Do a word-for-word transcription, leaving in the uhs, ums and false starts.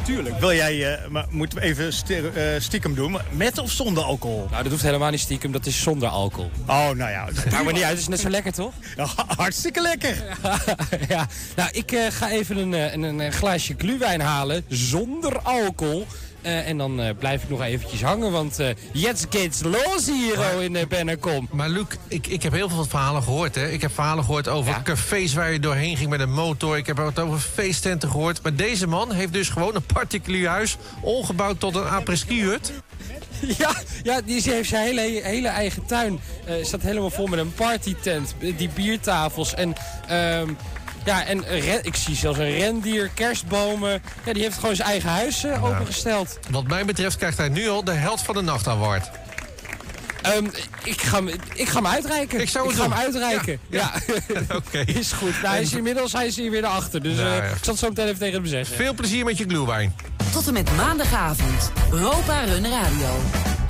tuurlijk. Wil jij, uh, maar moeten we even sti- uh, stiekem doen, met of zonder alcohol? Nou, dat hoeft helemaal niet stiekem, dat is zonder alcohol. Oh, nou ja. Maakt me niet uit, het is net zo lekker, toch? Ja, hartstikke lekker. Ja, nou, ik uh, ga even een, een, een glaasje glühwein halen, zonder alcohol. Uh, en dan uh, blijf ik nog eventjes hangen, want uh, jetzt geht's los hier maar, in uh, Bennekom. Maar Luc, ik, ik heb heel veel verhalen gehoord, hè. Ik heb verhalen gehoord over ja? cafés waar je doorheen ging met een motor. Ik heb wat over feesttenten gehoord. Maar deze man heeft dus gewoon een particulier huis, omgebouwd tot een après-ski-hut. Ja, ja, die heeft zijn hele, hele eigen tuin. Uh, staat helemaal vol met een partytent, die biertafels en... Um, Ja, en ren, ik zie zelfs een rendier, kerstbomen. Ja, die heeft gewoon zijn eigen huis uh, nou, opengesteld. Wat mij betreft krijgt hij nu al de held van de nacht award. Um, ik, ga, ik ga hem uitreiken. Ik, zou ik ga hem uitreiken. Ja, ja. ja. Oké. Okay. Is goed. Nou, hij is inmiddels hij is hier weer naar achter. Dus nou, uh, ja. ik zal het zo meteen even tegen hem zeggen. Veel plezier met je glühwein. Tot en met maandagavond. Europa Run Radio.